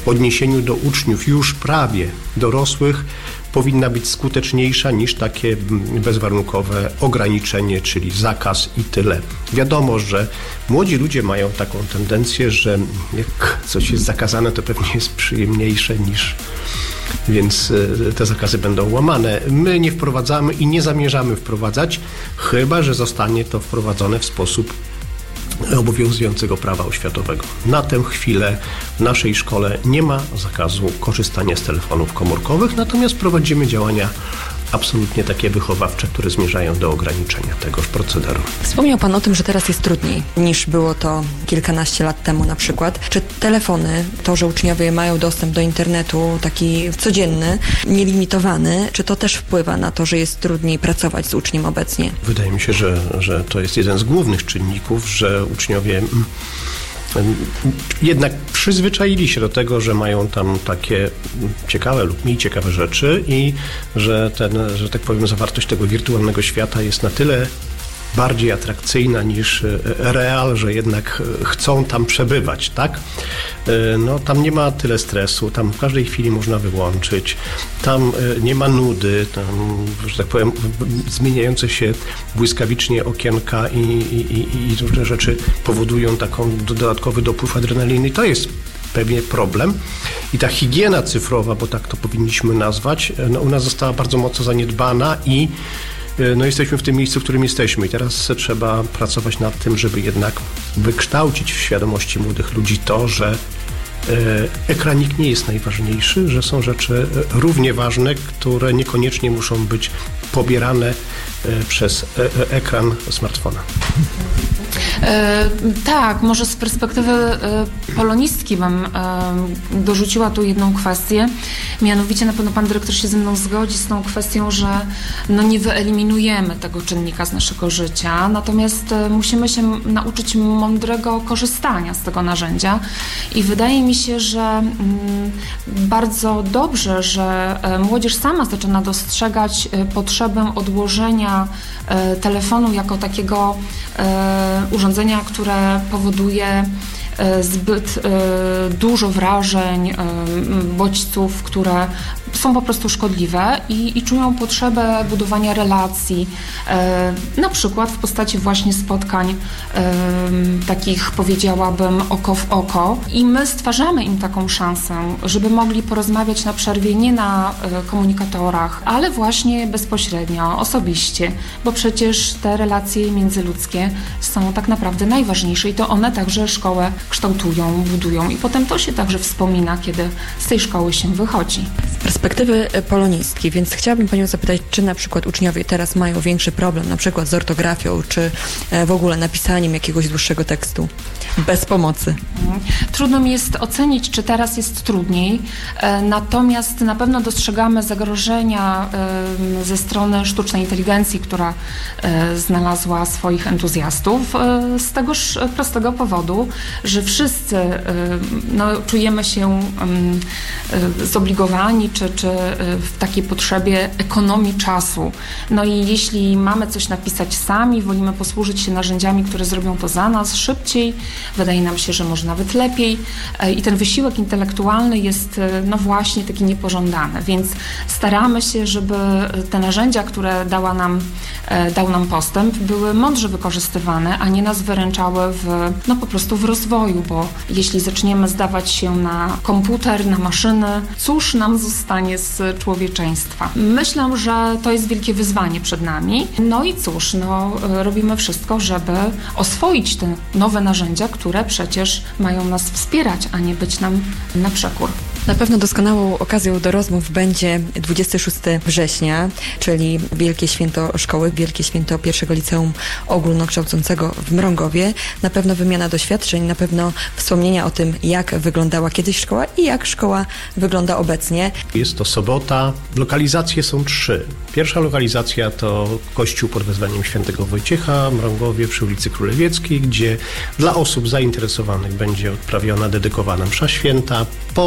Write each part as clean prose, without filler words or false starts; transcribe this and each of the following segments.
w odniesieniu do uczniów już prawie dorosłych powinna być skuteczniejsza niż takie bezwarunkowe ograniczenie, czyli zakaz i tyle. Wiadomo, że młodzi ludzie mają taką tendencję, że jak coś jest zakazane, to pewnie jest przyjemniejsze niż... Więc te zakazy będą łamane. My nie wprowadzamy i nie zamierzamy wprowadzać, chyba że zostanie to wprowadzone w sposób obowiązującego prawa oświatowego. Na tę chwilę w naszej szkole nie ma zakazu korzystania z telefonów komórkowych, natomiast prowadzimy działania absolutnie takie wychowawcze, które zmierzają do ograniczenia tegoż procederu. Wspomniał Pan o tym, że teraz jest trudniej niż było to kilkanaście lat temu na przykład. Czy telefony, to, że uczniowie mają dostęp do internetu taki codzienny, nielimitowany, czy to też wpływa na to, że jest trudniej pracować z uczniem obecnie? Wydaje mi się, że to jest jeden z głównych czynników, że uczniowie jednak przyzwyczaili się do tego, że mają tam takie ciekawe lub mniej ciekawe rzeczy i że tak powiem, zawartość tego wirtualnego świata jest na tyle bardziej atrakcyjna niż real, że jednak chcą tam przebywać, tak? No, tam nie ma tyle stresu, tam w każdej chwili można wyłączyć, tam nie ma nudy, tam, że tak powiem, zmieniające się błyskawicznie okienka i różne rzeczy powodują taką dodatkowy dopływ adrenaliny. I to jest pewnie problem. I ta higiena cyfrowa, bo tak to powinniśmy nazwać, no, u nas została bardzo mocno zaniedbana i no jesteśmy w tym miejscu, w którym jesteśmy i teraz trzeba pracować nad tym, żeby jednak wykształcić w świadomości młodych ludzi to, że ekranik nie jest najważniejszy, że są rzeczy równie ważne, które niekoniecznie muszą być pobierane przez ekran smartfona. Tak, może z perspektywy polonistki bym dorzuciła tu jedną kwestię. Mianowicie na pewno pan dyrektor się ze mną zgodzi z tą kwestią, że no nie wyeliminujemy tego czynnika z naszego życia, natomiast musimy się nauczyć mądrego korzystania z tego narzędzia i wydaje mi się, że bardzo dobrze, że młodzież sama zaczyna dostrzegać potrzebę odłożenia telefonu jako takiego urządzenia, które powoduje zbyt dużo wrażeń, bodźców, które są po prostu szkodliwe i czują potrzebę budowania relacji, na przykład w postaci właśnie spotkań takich, powiedziałabym, oko w oko. I my stwarzamy im taką szansę, żeby mogli porozmawiać na przerwie nie na komunikatorach, ale właśnie bezpośrednio, osobiście, bo przecież te relacje międzyludzkie są tak naprawdę najważniejsze i to one także szkołę kształtują, budują i potem to się także wspomina, kiedy z tej szkoły się wychodzi. Z perspektywy polonistki, więc chciałabym Panią zapytać, czy na przykład uczniowie teraz mają większy problem na przykład z ortografią, czy w ogóle napisaniem jakiegoś dłuższego tekstu bez pomocy? Trudno mi jest ocenić, czy teraz jest trudniej, natomiast na pewno dostrzegamy zagrożenia ze strony sztucznej inteligencji, która znalazła swoich entuzjastów z tegoż prostego powodu, że wszyscy czujemy się zobligowani czy w takiej potrzebie ekonomii czasu. No i jeśli mamy coś napisać sami, wolimy posłużyć się narzędziami, które zrobią to za nas szybciej, wydaje nam się, że może nawet lepiej i ten wysiłek intelektualny jest no właśnie taki niepożądany, więc staramy się, żeby te narzędzia, które dał nam postęp, były mądrze wykorzystywane, a nie nas wyręczały po prostu w rozwoju, bo jeśli zaczniemy zdawać się na komputer, na maszyny, cóż nam zostanie z człowieczeństwa? Myślę, że to jest wielkie wyzwanie przed nami. No i cóż, robimy wszystko, żeby oswoić te nowe narzędzia, które przecież mają nas wspierać, a nie być nam na przekór. Na pewno doskonałą okazją do rozmów będzie 26 września, czyli Wielkie Święto Szkoły, Wielkie Święto pierwszego Liceum Ogólnokształcącego w Mrągowie. Na pewno wymiana doświadczeń, na pewno wspomnienia o tym, jak wyglądała kiedyś szkoła i jak szkoła wygląda obecnie. Jest to sobota. Lokalizacje są 3. Pierwsza lokalizacja to kościół pod wezwaniem świętego Wojciecha w Mrągowie przy ulicy Królewieckiej, gdzie dla osób zainteresowanych będzie odprawiona, dedykowana msza święta. Potem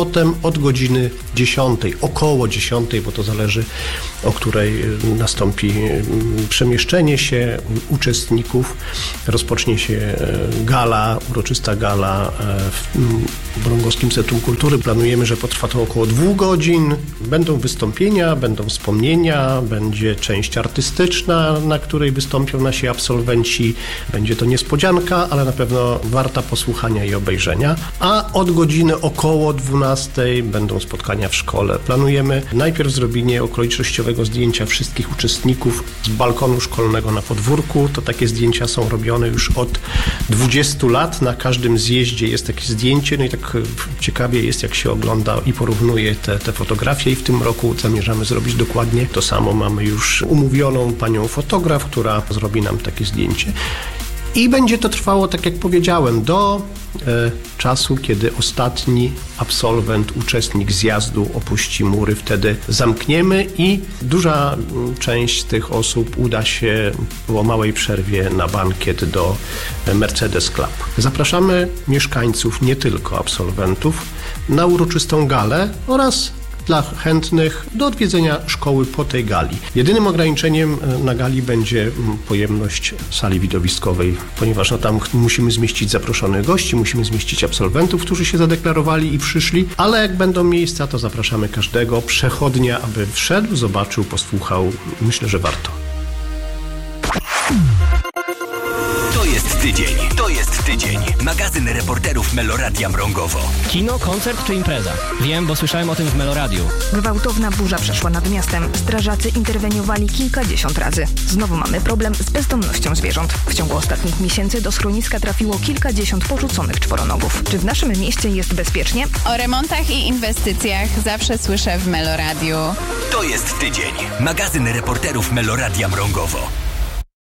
od godziny 10, około 10, bo to zależy, o której nastąpi przemieszczenie się uczestników. Rozpocznie się gala, uroczysta gala w Mrągowskim Centrum Kultury. Planujemy, że potrwa to około 2 godzin. Będą wystąpienia, będą wspomnienia, będzie część artystyczna, na której wystąpią nasi absolwenci. Będzie to niespodzianka, ale na pewno warta posłuchania i obejrzenia. A od godziny około 12 będą spotkania w szkole. Planujemy najpierw zrobienie okolicznościowego zdjęcia wszystkich uczestników z balkonu szkolnego na podwórku. To takie zdjęcia są robione już od 20 lat. Na każdym zjeździe jest takie zdjęcie. No i tak ciekawie jest, jak się ogląda i porównuje te fotografie. I w tym roku zamierzamy zrobić dokładnie to samo. Mamy już umówioną panią fotograf, która zrobi nam takie zdjęcie. I będzie to trwało, tak jak powiedziałem, do czasu, kiedy ostatni absolwent, uczestnik zjazdu opuści mury. Wtedy zamkniemy i duża część z tych osób uda się po małej przerwie na bankiet do Mercedes Club. Zapraszamy mieszkańców, nie tylko absolwentów, na uroczystą galę oraz dla chętnych do odwiedzenia szkoły po tej gali. Jedynym ograniczeniem na gali będzie pojemność sali widowiskowej, ponieważ tam musimy zmieścić zaproszonych gości, musimy zmieścić absolwentów, którzy się zadeklarowali i przyszli, ale jak będą miejsca, to zapraszamy każdego przechodnia, aby wszedł, zobaczył, posłuchał. Myślę, że warto. To jest tydzień. Magazyn reporterów Meloradia Mrągowo. Kino, koncert czy impreza? Wiem, bo słyszałem o tym w Meloradiu. Gwałtowna burza przeszła nad miastem. Strażacy interweniowali kilkadziesiąt razy. Znowu mamy problem z bezdomnością zwierząt. W ciągu ostatnich miesięcy do schroniska trafiło kilkadziesiąt porzuconych czworonogów. Czy w naszym mieście jest bezpiecznie? O remontach i inwestycjach zawsze słyszę w Meloradiu. To jest tydzień. Magazyn reporterów Meloradia Mrągowo.